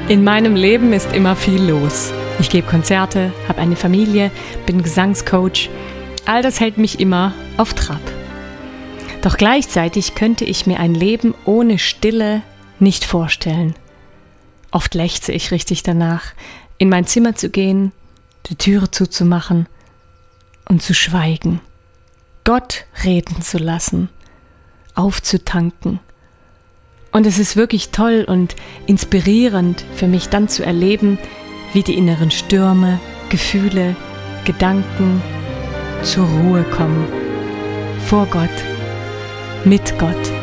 In meinem Leben ist immer viel los. Ich gebe Konzerte, habe eine Familie, bin Gesangscoach. All das hält mich immer auf Trab. Doch gleichzeitig könnte ich mir ein Leben ohne Stille nicht vorstellen. Oft lechze ich richtig danach, in mein Zimmer zu gehen, die Türe zuzumachen und zu schweigen. Gott reden zu lassen, aufzutanken. Und es ist wirklich toll und inspirierend für mich dann zu erleben, wie die inneren Stürme, Gefühle, Gedanken zur Ruhe kommen. Vor Gott, mit Gott.